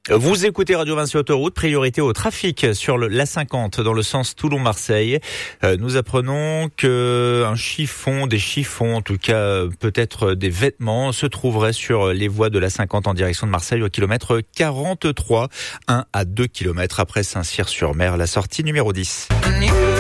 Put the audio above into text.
Vous écoutez Radio Vinci Autoroute, priorité au trafic sur l'A50 dans le sens Toulon-Marseille. Nous apprenons que des chiffons, en tout cas peut-être des vêtements, se trouveraient sur les voies de l'A50 en direction de Marseille au kilomètre 43, 1 à 2 kilomètres après Saint-Cyr-sur-Mer, la sortie numéro 10.